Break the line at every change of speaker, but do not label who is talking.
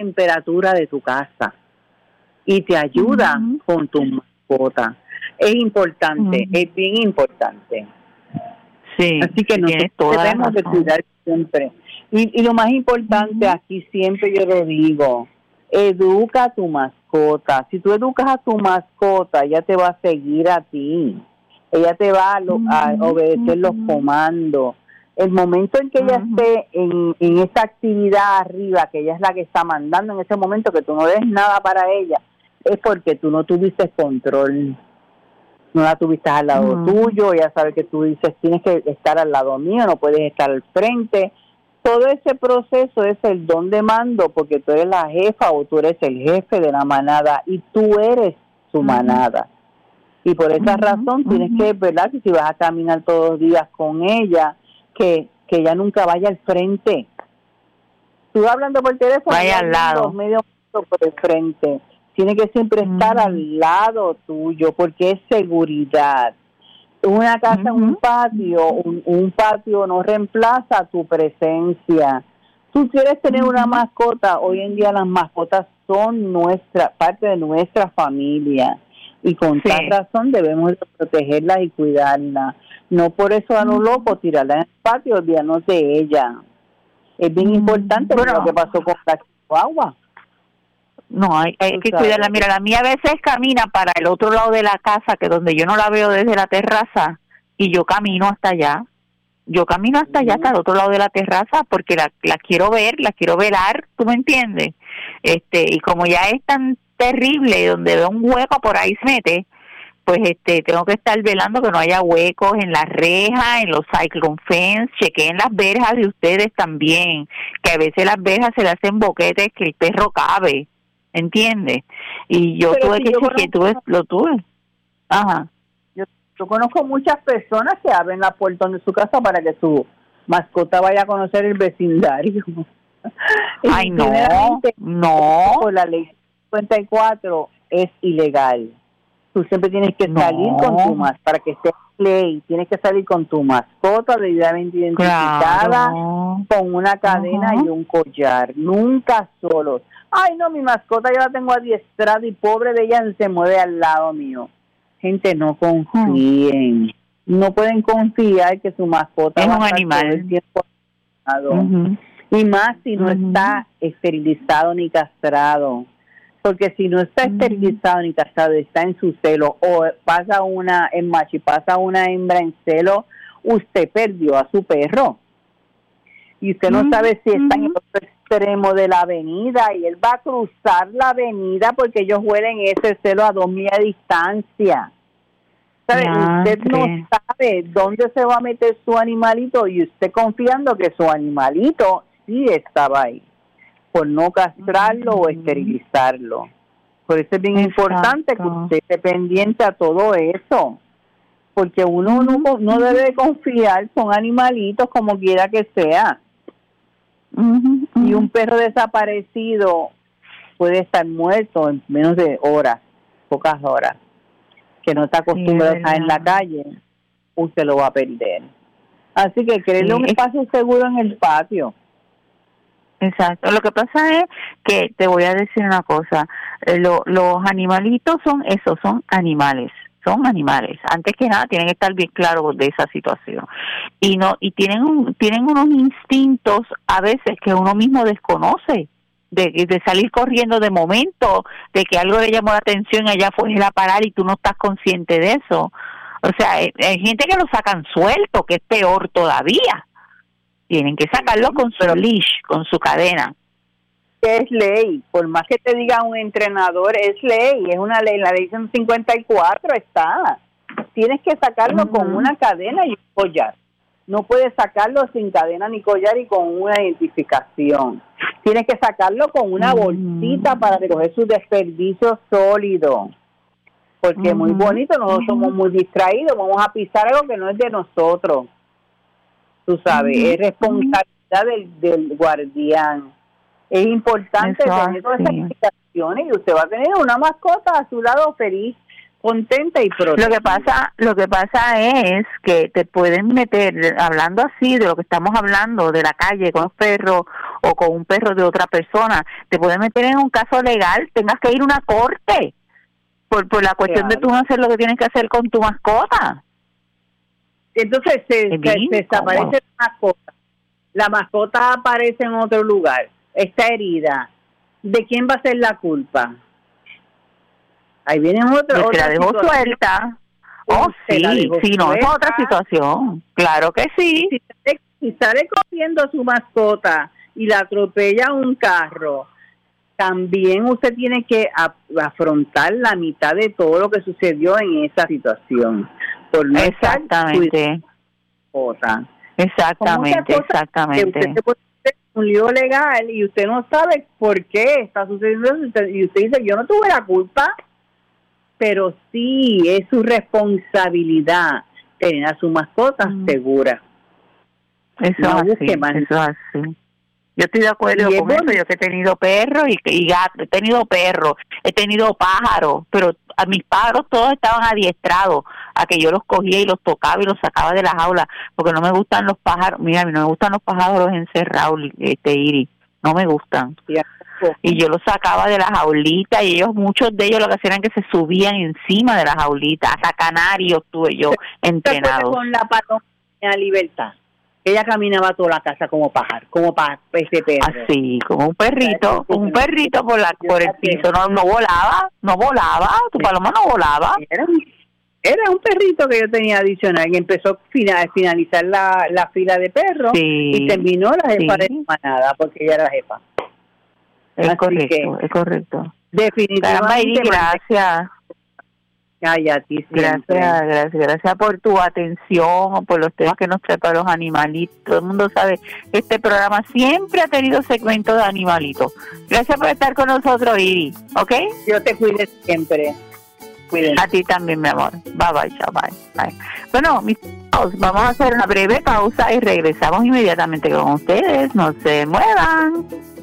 temperatura de tu casa y te ayuda con tu mascota. Es importante, es bien importante.
Sí,
así que nosotros debemos de cuidar siempre. Y lo más importante aquí siempre yo lo digo, educa a tu mascota. Si tú educas a tu mascota, ella te va a seguir a ti. Ella te va a obedecer los comandos. El momento en que ella esté en esa actividad arriba, que ella es la que está mandando en ese momento, que tú no des nada para ella, es porque tú no tuviste control. No la tuviste al lado tuyo, ella sabe que tú dices, tienes que estar al lado mío, no puedes estar al frente. Todo ese proceso es el don de mando, porque tú eres la jefa o tú eres el jefe de la manada y tú eres su manada. Y por esa razón tienes que, ¿verdad? Que si vas a caminar todos los días con ella, que ella nunca vaya al frente. Tú hablando por teléfono,
vaya al lado,
medio por el frente. Tiene que siempre estar al lado tuyo, porque es seguridad. Una casa, un patio no reemplaza tu presencia. Tú quieres tener una mascota, hoy en día las mascotas son parte de nuestra familia. Y con tal razón debemos protegerlas y cuidarlas. No por eso a lo loco tirarla en el patio, olvidarnos de ella. Es bien importante lo que pasó con la chihuahua.
No, hay que cuidarla. Mira, la mía a veces camina para el otro lado de la casa, que donde yo no la veo desde la terraza, y yo camino hasta allá. Yo camino hasta allá, hasta el otro lado de la terraza, porque la quiero ver, la quiero velar, ¿tú me entiendes? Y como ya es tan terrible, donde veo un hueco por ahí se mete, pues tengo que estar velando que no haya huecos en las rejas, en los cyclone fence, chequeen las verjas de ustedes también, que a veces las verjas se le hacen boquetes que el perro cabe, ¿entiendes? Y yo tuve que chequear, lo tuve. Ajá.
Yo conozco muchas personas que abren la puerta de su casa para que su mascota vaya a conocer el vecindario.
Ay, no.
Por la ley 54 es ilegal. Tú siempre tienes que salir con tu mascota, para que esté ley, tienes que salir con tu mascota debidamente identificada, con una cadena y un collar, nunca solos. Ay, no, mi mascota yo la tengo adiestrada y pobre de ella se mueve al lado mío. Gente, no confíen. No pueden confiar que su mascota
es
va
un
a estar
animal.
todo el tiempo y más si no está esterilizado ni castrado. Porque si no está esterilizado ni castrado, está en su celo, o pasa una en macho y pasa una hembra en celo, usted perdió a su perro. Y usted no sabe si está en el otro extremo de la avenida y él va a cruzar la avenida porque ellos huelen ese celo a 2 millas de distancia. Usted no sabe dónde se va a meter su animalito y usted confiando que su animalito sí estaba ahí, por no castrarlo o esterilizarlo. Por eso es bien importante que usted esté pendiente a todo eso, porque uno no debe confiar con animalitos como quiera que sea. Y un perro desaparecido puede estar muerto en menos de horas, pocas horas, que no está acostumbrado a estar en la calle, usted lo va a perder. Así que créele un espacio seguro en el patio.
Exacto. Lo que pasa es que te voy a decir una cosa, los animalitos son animales. Son animales. Antes que nada tienen que estar bien claros de esa situación. Y tienen unos instintos a veces que uno mismo desconoce, de salir corriendo de momento, de que algo le llamó la atención allá afuera a parar y tú no estás consciente de eso. O sea, hay gente que lo sacan suelto, que es peor todavía. Tienen que sacarlo con su leash, con su cadena.
Es ley, por más que te diga un entrenador, es ley, es una ley, la ley 54 está. Tienes que sacarlo con una cadena y un collar. No puedes sacarlo sin cadena ni collar y con una identificación. Tienes que sacarlo con una bolsita para recoger su desperdicio sólido. Porque es muy bonito, nosotros somos muy distraídos, vamos a pisar algo que no es de nosotros. Tú sabes, es responsabilidad del guardián. Es importante tener todas esas explicaciones y usted va a tener una mascota a su lado feliz, contenta y protegida.
Lo que pasa es que te pueden meter, hablando así de lo que estamos hablando, de la calle con los perros o con un perro de otra persona, te pueden meter en un caso legal, tengas que ir a una corte por la cuestión de tú no hacer lo que tienes que hacer con tu mascota.
Entonces se desaparece la mascota. La mascota aparece en otro lugar, está herida. ¿De quién va a ser la culpa? Ahí viene otra
la dejó suelta. Oh, sí, no, es otra situación. Claro que sí.
Si sale corriendo a su mascota y la atropella un carro, también usted tiene que afrontar la mitad de todo lo que sucedió en esa situación. Por no
exactamente. Exactamente.
Usted se puede hacer un lío legal y usted no sabe por qué está sucediendo eso, y usted dice, yo no tuve la culpa, pero sí es su responsabilidad tener a su mascota segura.
Eso es así. Yo estoy de acuerdo con eso. Yo que he tenido perros y gatos, he tenido pájaros, pero a mis pájaros todos estaban adiestrados a que yo los cogía y los tocaba y los sacaba de la jaula, porque no me gustan los pájaros. Mira, a mí no me gustan los pájaros encerrados, Iris, no me gustan. Y yo los sacaba de la jaulita y muchos de ellos lo que hacían era que se subían encima de la jaulita, hasta canarios tuve yo entrenados.
Con la paloma Libertad. Ella caminaba toda la casa como pájaro, como ese perro.
Así, como un perrito por el piso. No volaba, tu paloma no volaba.
Era un perrito que yo tenía adicional, que empezó a finalizar la fila de perros y terminó la jefa de manada, porque ella era la jefa.
Es correcto.
Definitivamente.
Gracias.
Ay, a ti
gracias por tu atención, por los temas que nos trae para los animalitos. Todo el mundo sabe que este programa siempre ha tenido segmentos de animalitos. Gracias por estar con nosotros, Iris, ¿ok?
Yo te cuide siempre.
Cuídense. A ti también, mi amor. Bye, chao, bye. Bueno, mis hijos, vamos a hacer una breve pausa y regresamos inmediatamente con ustedes. No se muevan.